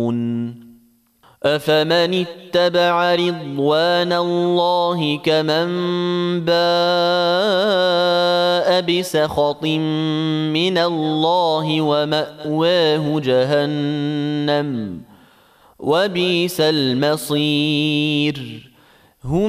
أفمن اتبع رضوان الله كمن باء بسخط من الله ومأواه جهنم وبئس المصير